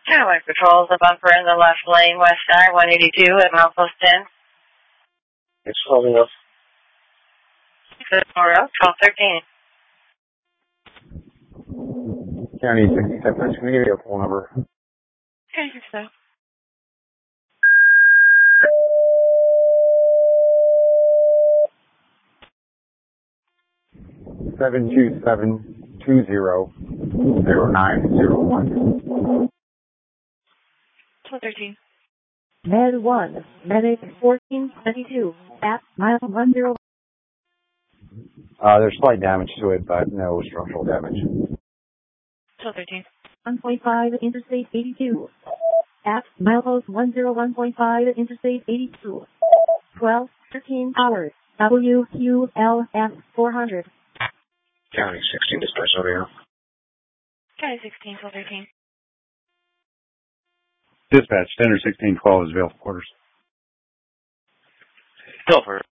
Highway Patrol is a bumper in the left lane, west side, 182 at milepost 10. It's holding up. Good morning, 1213. County 67, can you give me a phone number? Okay, so. 727-20-0901. 1213. Med 1, Medic 1422, at mile 10. There's slight damage to it, but no structural damage. 1213. 1.5 Interstate 82, at milepost 101.5 Interstate 82. 1213 hours, WQLF 400. County 16 dispatch over here. County 16, 1213. Dispatch, Standard 1612 is available for quarters. Silver.